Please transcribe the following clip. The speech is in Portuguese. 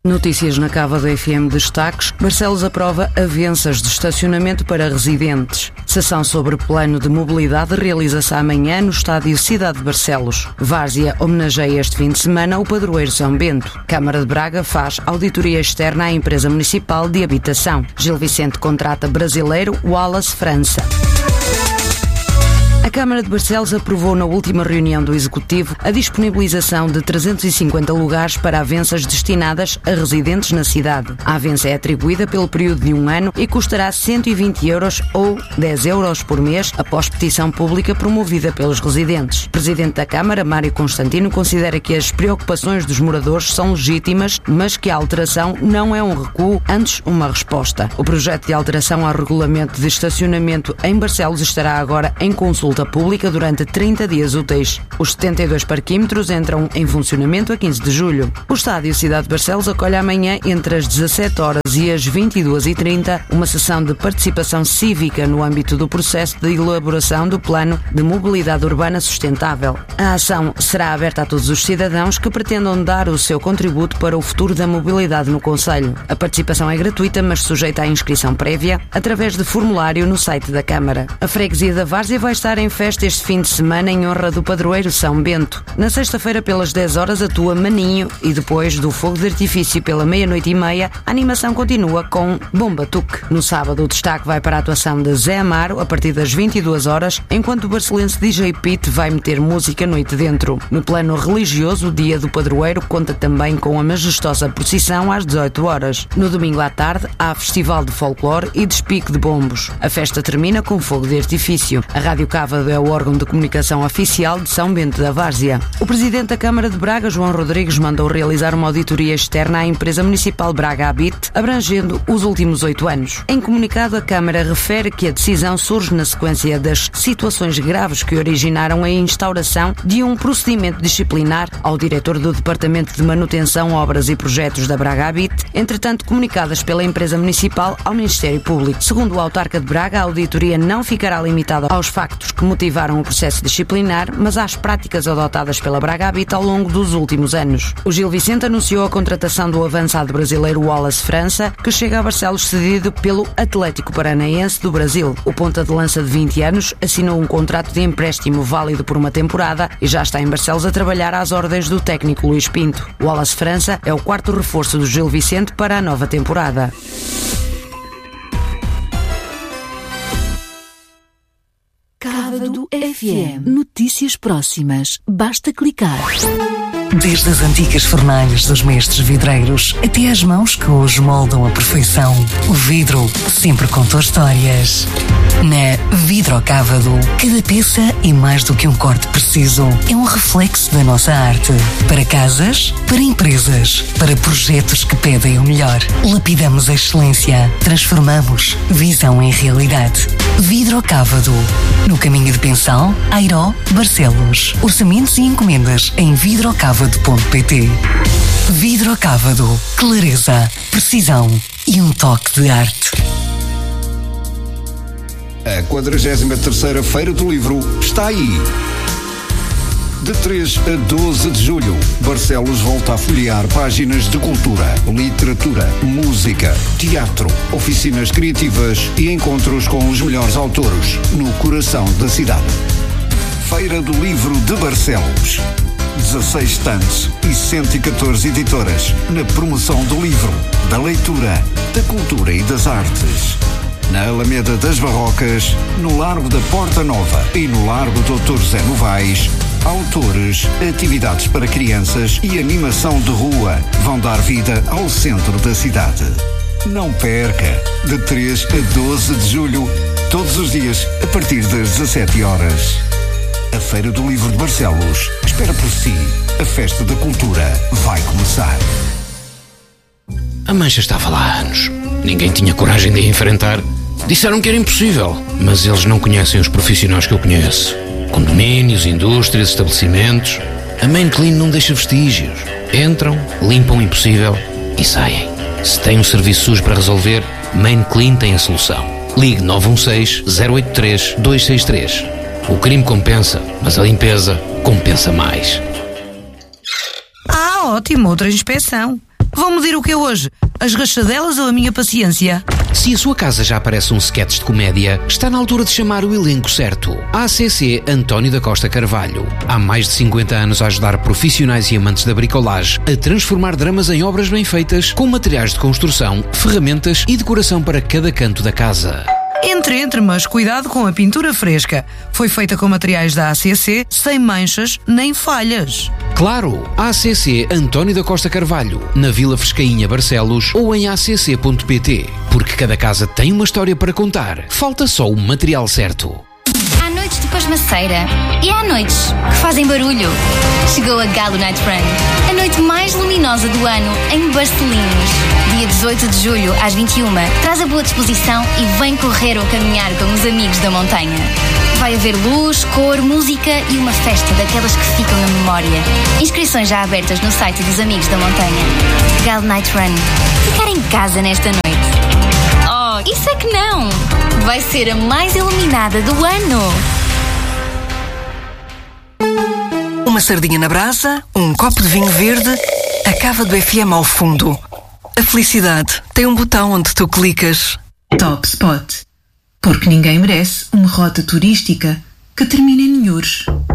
Notícias na Cava da FM. Destaques: Barcelos aprova avanças de estacionamento para residentes. Sessão sobre plano de mobilidade realiza-se amanhã no estádio Cidade de Barcelos. Várzea homenageia este fim de semana o padroeiro São Bento. Câmara de Braga faz auditoria externa à empresa municipal de habitação. Gil Vicente contrata brasileiro Wallace França. A Câmara de Barcelos aprovou na última reunião do Executivo a disponibilização de 350 lugares para avanças destinadas a residentes na cidade. A avança é atribuída pelo período de 1 ano e custará 120 euros ou 10 euros por mês após petição pública promovida pelos residentes. O Presidente da Câmara, Mário Constantino, considera que as preocupações dos moradores são legítimas, mas que a alteração não é um recuo, antes uma resposta. O projeto de alteração ao regulamento de estacionamento em Barcelos estará agora em consulta pública durante 30 dias úteis. Os 72 parquímetros entram em funcionamento a 15 de julho. O estádio Cidade de Barcelos acolhe amanhã, entre as 17 horas e as 22h30, uma sessão de participação cívica no âmbito do processo de elaboração do Plano de Mobilidade Urbana Sustentável. A ação será aberta a todos os cidadãos que pretendam dar o seu contributo para o futuro da mobilidade no concelho. A participação é gratuita, mas sujeita à inscrição prévia através de formulário no site da Câmara. A freguesia da Várzea vai estar em festa este fim de semana em honra do padroeiro São Bento. Na sexta-feira, pelas 10 horas, atua Maninho e depois do fogo de artifício pela 00:30, a animação continua com Bomba Tuque. No sábado, o destaque vai para a atuação de Zé Amaro a partir das 22 horas, enquanto o barcelense DJ Pete vai meter música noite dentro. No plano religioso, o dia do padroeiro conta também com a majestosa procissão às 18 horas. No domingo à tarde, há festival de folclore e despique de bombos. A festa termina com fogo de artifício. A Rádio Cava é o órgão de comunicação oficial de São Bento da Várzea. O Presidente da Câmara de Braga, João Rodrigues, mandou realizar uma auditoria externa à empresa municipal Braga Habit, abrangendo os últimos 8 anos. Em comunicado, a Câmara refere que a decisão surge na sequência das situações graves que originaram a instauração de um procedimento disciplinar ao diretor do Departamento de Manutenção, Obras e Projetos da Braga Habit, entretanto comunicadas pela empresa municipal ao Ministério Público. Segundo o autarca de Braga, a auditoria não ficará limitada aos factos que motivaram o processo disciplinar, mas às práticas adotadas pela Braga Habit ao longo dos últimos anos. O Gil Vicente anunciou a contratação do avançado brasileiro Wallace França, que chega a Barcelos cedido pelo Atlético Paranaense do Brasil. O ponta de lança de 20 anos assinou um contrato de empréstimo válido por uma temporada e já está em Barcelos a trabalhar às ordens do técnico Luís Pinto. Wallace França é o 4º reforço do Gil Vicente para a nova temporada. Cávado FM. Notícias próximas. Basta clicar. Desde as antigas fornalhas dos mestres vidreiros até às mãos que hoje moldam a perfeição, o vidro sempre contou histórias. Na Vidrocávado, cada peça é mais do que um corte preciso. É um reflexo da nossa arte. Para casas, para empresas, para projetos que pedem o melhor. Lapidamos a excelência. Transformamos visão em realidade. Vidrocávado. No caminho de Pensal, Airó, Barcelos. Orçamentos e encomendas em vidrocávado.pt. Vidrocávado. Clareza, precisão e um toque de arte. A 43ª Feira do Livro está aí. De 3 a 12 de julho, Barcelos volta a folhear páginas de cultura, literatura, música, teatro, oficinas criativas e encontros com os melhores autores no coração da cidade. Feira do Livro de Barcelos. 16 stands e 114 editoras na promoção do livro, da leitura, da cultura e das artes. Na Alameda das Barrocas, no Largo da Porta Nova e no Largo Dr. José Novaes, autores, atividades para crianças e animação de rua vão dar vida ao centro da cidade. Não perca! De 3 a 12 de julho, todos os dias, a partir das 17 horas. A Feira do Livro de Barcelos espera por si. A festa da cultura vai começar. A mancha estava lá há anos. Ninguém tinha coragem de a enfrentar. Disseram que era impossível, mas eles não conhecem os profissionais que eu conheço. Condomínios, indústrias, estabelecimentos. A Main Clean não deixa vestígios. Entram, limpam o impossível e saem. Se tem um serviço sujo para resolver, Main Clean tem a solução. Ligue 916-083-263. O crime compensa, mas a limpeza compensa mais. Ah, ótimo, outra inspeção. Vão medir o que é hoje? As rachadelas ou a minha paciência? Se a sua casa já parece um sketch de comédia, está na altura de chamar o elenco certo. ACC António da Costa Carvalho. Há mais de 50 anos a ajudar profissionais e amantes da bricolage a transformar dramas em obras bem feitas, com materiais de construção, ferramentas e decoração para cada canto da casa. Entre, mas cuidado com a pintura fresca. Foi feita com materiais da ACC, sem manchas nem falhas. Claro, ACC António da Costa Carvalho, na Vila Frescainha, Barcelos, ou em acc.pt. Porque cada casa tem uma história para contar. Falta só o material certo. Há noites de pasmaceira e há noites que fazem barulho. Chegou a Galo Night Run, a noite mais luminosa do ano em Barcelinhos. Dia 18 de julho, às 21h, traz a boa disposição e vem correr ou caminhar com os amigos da montanha. Vai haver luz, cor, música e uma festa daquelas que ficam na memória. Inscrições já abertas no site dos Amigos da Montanha. Galo Night Run. Ficar em casa nesta noite. Oh, isso é que não! Vai ser a mais iluminada do ano. Uma sardinha na brasa, um copo de vinho verde, a cava do FM ao fundo. A felicidade tem um botão onde tu clicas. Top Spot. Porque ninguém merece uma rota turística que termine em Nhures.